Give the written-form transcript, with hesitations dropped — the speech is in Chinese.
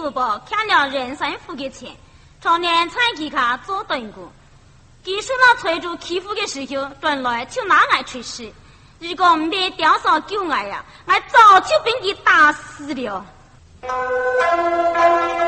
父母欠了人生付的钱，常年在其家做顿工。技术那催住欺负的时候，转来就拿俺出事。如果唔别吊上救俺呀，俺早就被你打死了。